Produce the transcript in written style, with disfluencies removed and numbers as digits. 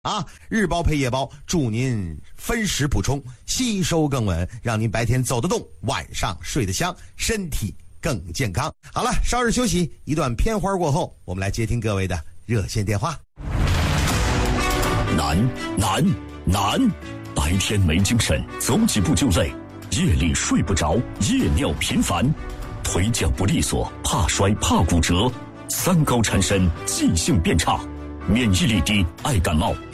啊，日包配夜包，祝您分时补充，吸收更稳，让您白天走得动，晚上睡得香，身体更健康。好了，稍事休息，一段片花过后，我们来接听各位的热线电话。 难，白天没精神，走几步就累，夜里睡不着，夜尿频繁，腿脚不利索，怕摔怕骨折，三高缠身，记性变差，免疫力低，爱感冒。